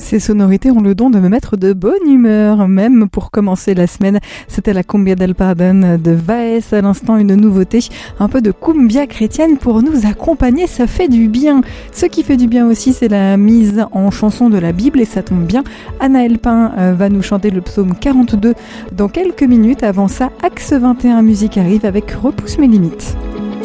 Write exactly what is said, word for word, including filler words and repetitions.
Ces sonorités ont le don de me mettre de bonne humeur, même pour commencer la semaine. C'était la Cumbia del Pardon de Vaes, à l'instant une nouveauté, un peu de cumbia chrétienne pour nous accompagner, ça fait du bien. Ce qui fait du bien aussi, c'est la mise en chanson de la Bible, et ça tombe bien, Anaëlle Pain va nous chanter le psaume quarante-deux dans quelques minutes. Avant ça, Axe vingt et un Musique arrive avec Repousse mes limites.